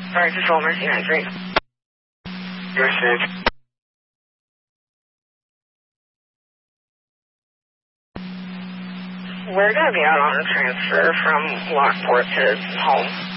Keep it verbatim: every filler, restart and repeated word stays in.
Sorry, just roll Mercy nine three. Message. We're going to be out on a transfer from Lockport to home.